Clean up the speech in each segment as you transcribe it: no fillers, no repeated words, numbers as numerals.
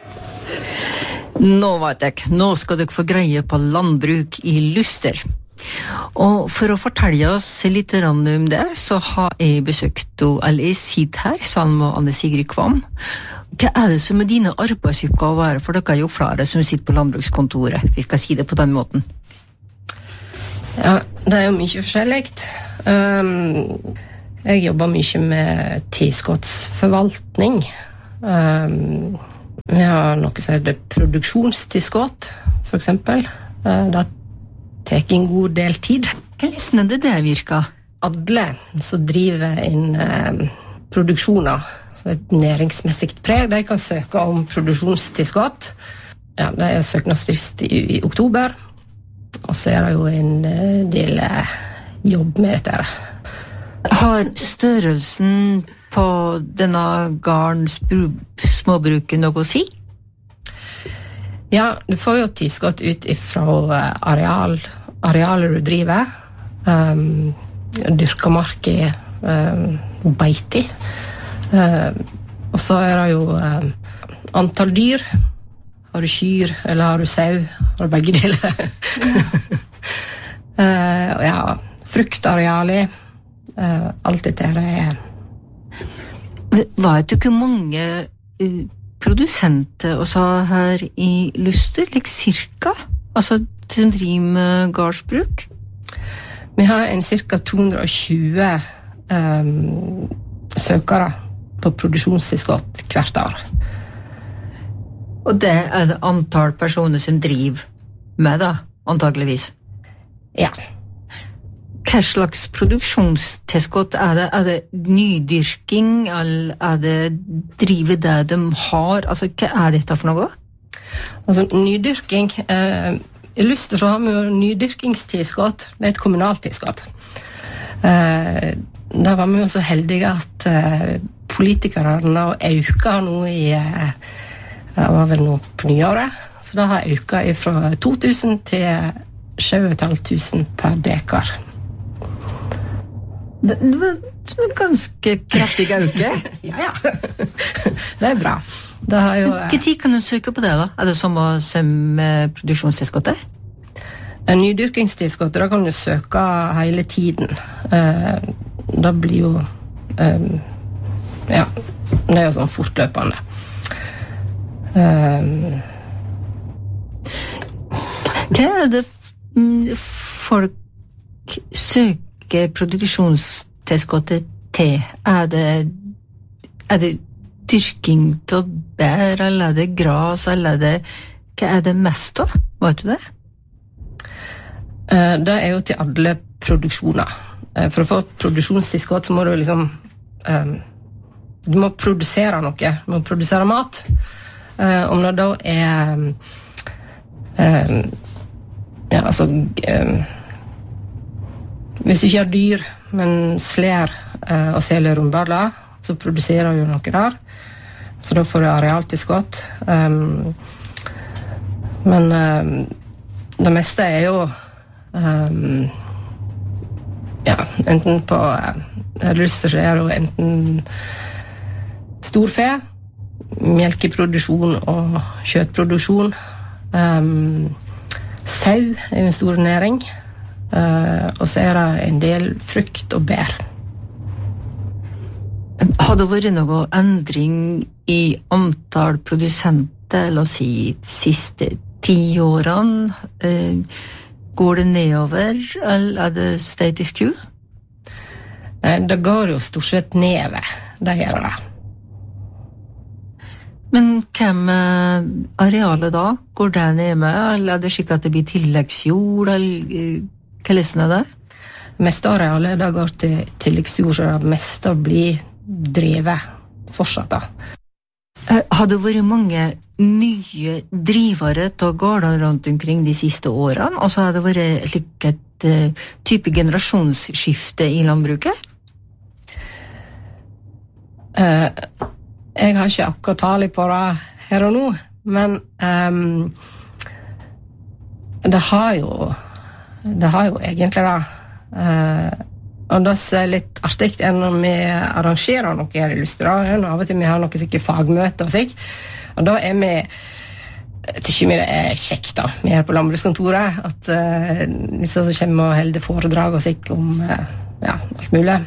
Nå vet jeg, nå skal dere få greie på landbruk i Luster. Og for å fortelle oss litt om det, så har jeg besøkt, eller jeg sitter her sammen med Anne Sigrid Kvam. Hva det som dine arbeidsoppgaver, for dere jo flere som sitter på landbrukskontoret, vi skal si det på den måten? Ja, det jo mye forskjelligt. Jeg jobber mye med tilskottsforvaltning. Vi har noe som heter produksjonstilskott, for eksempel. Det tar en god del tid. Hvordan det virker? Alle som driver inn produksjoner, så et næringsmessig preg, de kan søke om produksjonstilskott. Ja, det søknadsfrist i oktober, og så det jo en del jobb med dette. Har størrelsen på denne gardens småbruket noe å si? Ja, du får jo tilskott ut fra arealer du driver, dyrka mark i beite, og så det jo antall dyr. Har du kyr, eller har du sau? Har du begge deler? Ja, fruktarealer, alt dette Vet du hvor mange produsenter også her i Luster, cirka? Altså, som driver med gardsbruk? Vi har cirka 220 søkere på produksjonstilskott hvert år. Og det det antall personer som driver med det, antageligvis? Ja. Hva slags produksjonstilskott det? Det nydyrking, eller det drive det de har? Altså, hva dette for noe? Altså, nydyrking... I Luster så har vi jo nydyrkingstilskott. Det et kommunalt tilskott. Da var vi jo så heldige at politikerne øker nå det var vel nå på nyåret, så da har øket fra 2000 til 7500 per dekar. Det var ganske kraftig øke. Ja. Det bra. Det har jo... Hva tid kan du søke på det da? Det som produksjonstilskottet? Nydyrkingstilskottet, da kan du søke hele tiden. Da blir jo... ja, det jo sånn fortløpende. Hva det folk søker produksjonstilskottet til? Det dyrking til bær, eller det gras, eller hva det mest da? Vet du det? Det jo til alle produksjoner. For å få produksjonstilskott så må du liksom du må produsere noe, du må produsere mat. Om det da ja, altså hvis du ikke har dyr, men slær og selger rundballer, så produserer jo noe der. Så da får du arealtilskott. Men det meste jo ja, enten på Luster så det jo enten storfe, melkeproduksjon og kjøttproduksjon. Sau jo en stor næring. Og så det en del frukt og bær. Har det vært noe endring i antall produsenter, la oss si, de siste 10 årene? Går det nedover, eller det status quo? Det går jo stort sett nedover, det gjør det. Men hva med arealet da? Går det ned med, eller det slik at det blir tilleggsjord, eller hva er det? Meste arealet da går til tilleggsjord, så det meste blir drevet fortsatt da. Har det vært mange nye drivere til gårder rundt omkring de siste årene, og så har det vært et type generasjonsskifte i landbruket? Jeg har ikke akkurat tale på det her og nå, men det har jo egentlig det. Og det litt artig når vi arrangerer noe her i Luster. Av og til vi har noe sikkert fagmøte og slik. Og da vi tykker vi det kjekt da, vi her på landbrukskontoret, at disse som kommer og holder foredrag og slik om alt mulig,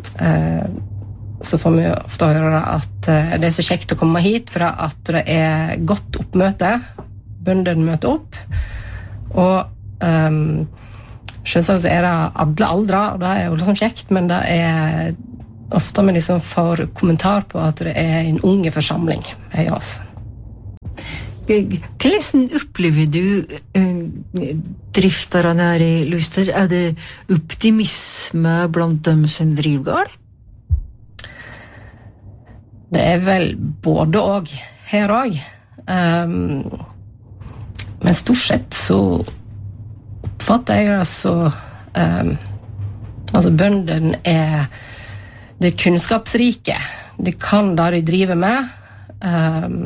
så får vi ofte høre at det så kjekt å komme hit, for at det godt oppmøte, bøndene møter opp, og selvsagt så det alle aldre, og det jo liksom kjekt, men det ofte vi liksom får kommentar på at det en unge forsamling i oss. Hvordan opplever du drifterne her i Luster? Det optimisme blant dem som driver gård? Det vel både og, her og. Men stort sett så oppfatter jeg det så altså bøndene det kunnskapsrike. De kan det de driver med,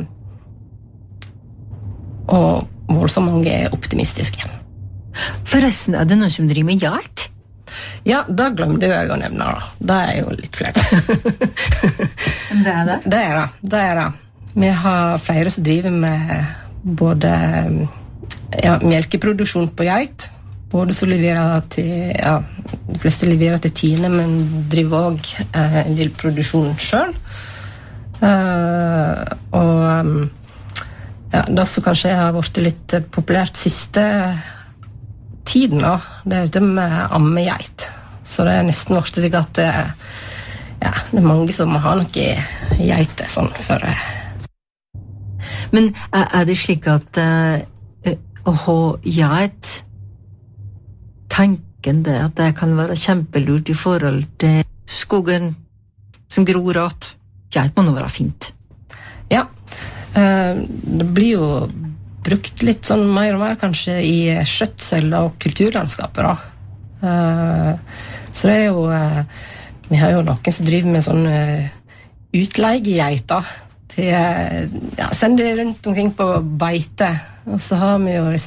og voldsomt mange optimistiske. Forresten, det noen som driver med geit? Ja, det glemte jeg å nevne da. Det jo litt flaut. Det det? Det det. Vi har flere som driver med både melkeproduksjon på geit, både som leverer til, de fleste leverer til Tine, men driver også en del produksjon selv. Og det som kanskje har vært litt populært siste tiden da, det dette med ammegeit. Så det nesten vært slik at det mange som må ha noe geiter sånn for Men det slik at å ha geit, tanken det at det kan være kjempelurt i forhold til skogen som gror åt? Geit må nå være fint. Ja, det blir jo brukt litt sånn mer og mer kanskje i skjøtsel og kulturlandskapet da. Så det jo vi har jo noen som driver med sånn utleiegeiter til sende det rundt omkring på beite, og så har vi jo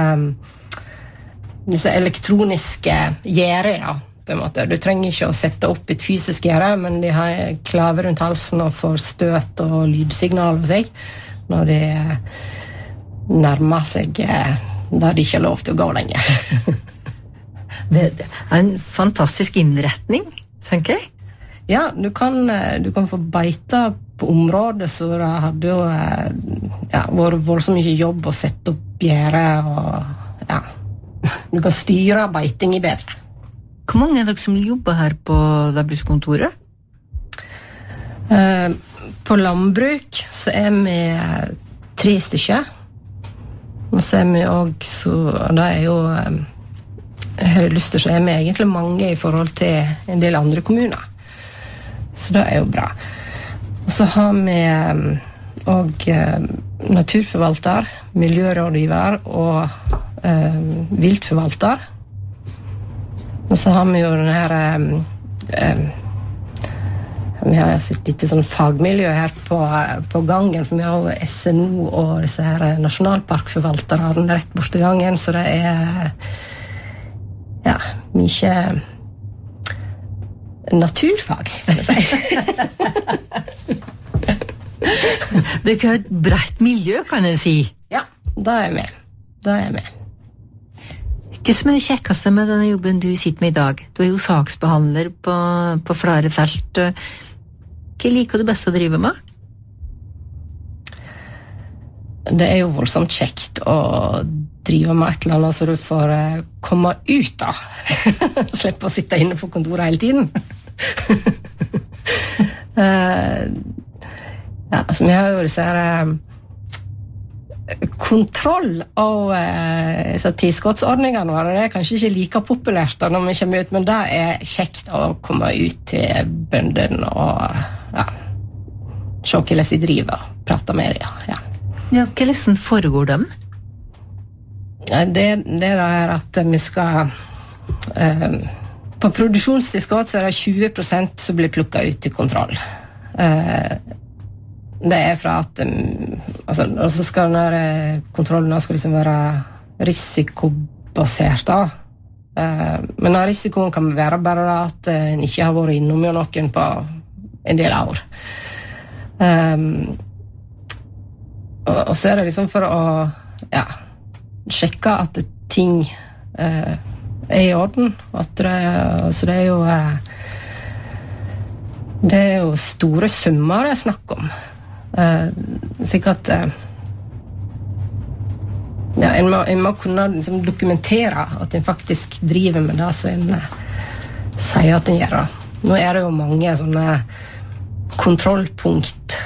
disse elektroniske gjerder da, på en måte. Du trenger ikke å sette opp et fysisk gjerde, men de har klave rundt halsen og får støt og lydsignal og seg når de nærmer seg der de ikke har lov til å gå lenger. Det en fantastisk innretning, tenker jeg. Ja, du kan få beita på området, så det hadde jo vært voldsomt mye jobb å sette opp gjerde, og du kan styre beiting i bedre. Hvor mange dere som jobber her på landbrukskontoret? På landbruk så vi 3 stykker. Og så vi også, og det jo her i Luster så vi egentlig mange i forhold til en del andre kommuner. Så det jo bra. Og så har vi også naturforvalter, miljørådgiver og viltforvalter. Og så har vi jo denne her vi har et litt sånn fagmiljø her på gangen, for vi har jo SNO og disse her nasjonalparkforvaltere rett bort til gangen, så det mye naturfag, kan du si. Det et bredt miljø, kan jeg si. Ja, det vi. Det vi. Hva som det kjekkeste med denne jobben du sitter med i dag? Du jo saksbehandler på flere felt. Hva liker du best å drive med? Det jo voldsomt kjekt å drive med et eller annet så du får komme ut av. Slippe å sitte inne på kontoret hele tiden. Altså, vi har jo disse her kontroll av tilskottsordningene våre. Det kanskje ikke like populært da når vi kommer ut, men det kjekt å komme ut til bøndene og se hvordan de driver og prate med dem. Ja, hvordan foregår dem? Det at vi skal på produksjonstilskott så det 20% som blir plukket ut til kontroll. Det fra at altså, og så skal denne kontrollen skal liksom være risikobasert da. Men den risikoen kan være bare at en ikke har vært innom noen på en del år. Og så det liksom for å sjekke at ting I orden. Så det jo store summer det snakk om. Sikkert en må kunne liksom dokumentere at en faktisk driver med det som en sier at en gjør. Nå det jo mange sånne kontrollpunkt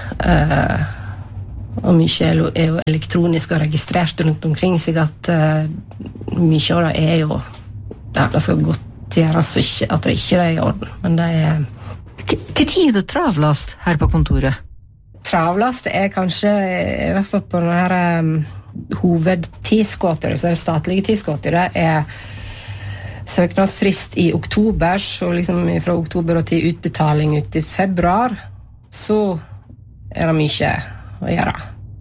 og mye jo elektronisk og registrert rundt omkring, sikkert mye av det jo det skal godt gjøres at det ikke I orden, men det Hva tid det travlast her på kontoret? Travlast kanskje I hvert fall på denne hovedtidsgåter, så det statlige tidsgåter, det søknadsfrist I oktober, så liksom fra oktober og til utbetaling ut I februar, så det mye å gjøre.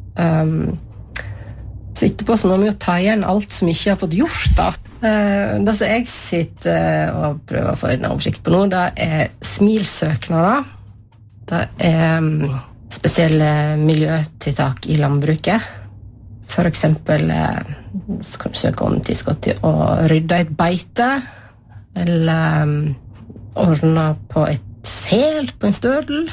Så etterpå så må vi jo ta igjen alt som ikke har fått gjort da. Det som jeg sitter og prøver å få en oversikt på nå, det smilsøknader. Det spesielle miljøtiltak I landbruket. For eksempel så kan du søke om tilskudd til å rydde et beite, eller ordne på et sel på en stødel.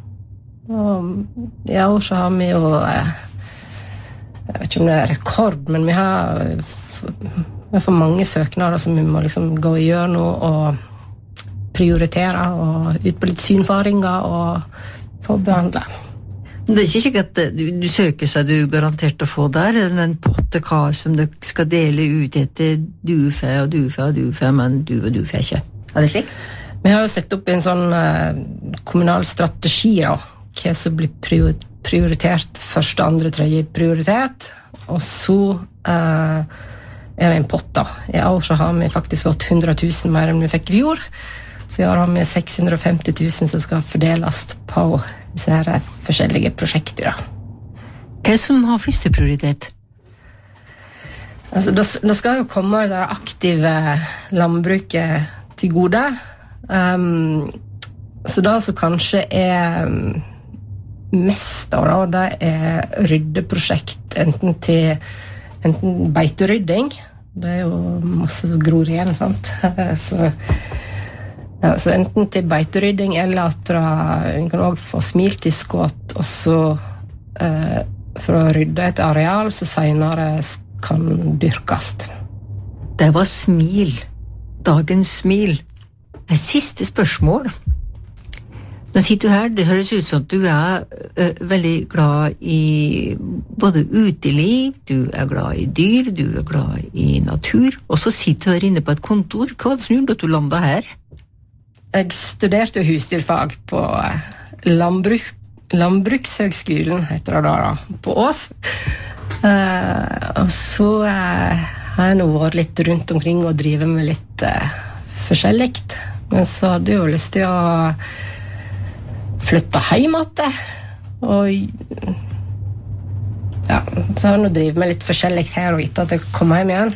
Og så har vi jo jeg vet ikke om det rekord, men vi har for mange søknader som vi må liksom gå I gjør nå og prioritere og ut på litt synfaringer og få behandle. Det ikke sikkert at du søker seg du garantert å få der, eller en potte kar som du skal dele ut etter dufe og dufe og dufe, men du og dufe ikke. Det slik? Vi har jo sett opp en sånn kommunal strategi da, hva som blir prioritert første, andre, tredje prioritet, og så det en pott da. I år så har vi faktisk fått 100 000 mer enn vi fikk I fjor, så I år har vi 650 000 som skal fordeles på disse her forskjellige prosjekter da. Hva som har første prioritet? Altså, det skal jo komme det aktive landbruket til gode, så det som kanskje mest av det ryddeprosjekt enten beiterydding, det jo masse som gror igjen, sant? Så enten til beiterydding eller at en kan også få smiltilskudd og så for å rydde et areal så senere kan dyrkes. Det var smil. Dagens smil. Et siste spørsmål. Nå sitter du her, det høres ut som at du veldig glad I både uteliv, du glad I dyr, du glad I natur, og så sitter du her inne på et kontor. Hva var det som gjorde at du landet her? Jeg studerte husdyrfag på Landbrukshøgskolen, heter det da, på Ås. Og så har jeg nå vært litt rundt omkring og drivet med litt forskjelligt, men så hadde jeg jo lyst til å flytte hjem igjen, og så har jeg nå drivet med litt forskjelligt her og etter at jeg kom hjem igjen.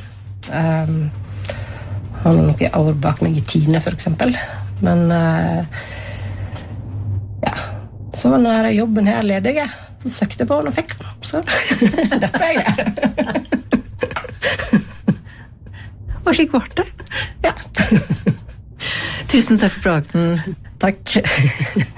Har noen år bak meg I Tine for eksempel, men så var denne jobben her ledig, så søkte jeg på den og fikk den, så derfor jeg her. Og slik var det? Ja. Tusen takk for praten. Takk.